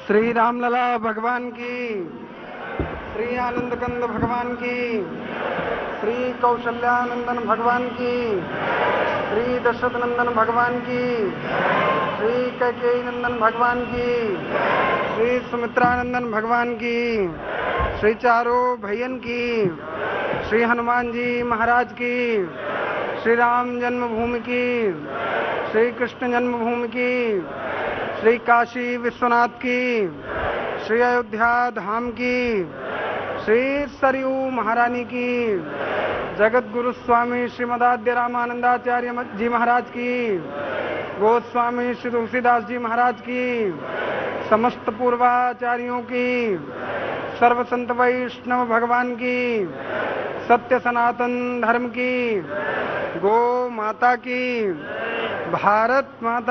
श्री रामलला भगवान की, श्री आनंद कंद भगवान की, श्री कौशल्यानंदन भगवान की, श्री दशरथ नंदन भगवान की, श्री कैकेयी नंदन भगवान की, श्री सुमित्रानंदन भगवान की, श्री चारों भैयन की, श्री हनुमान जी महाराज की, श्री राम जन्मभूमि की, श्री कृष्ण जन्मभूमि की, श्री काशी विश्वनाथ की, श्री अयोध्या धाम की, श्री सरयू महारानी की, जगत गुरु स्वामी श्रीमदाद्य रामानंदाचार्य जी महाराज की, गोस्वामी श्री तुलसीदास जी महाराज की, समस्त पूर्वाचार्यों की, सर्व संत वैष्णव भगवान की, सत्य सनातन धर्म की, गो माता की, भारत माता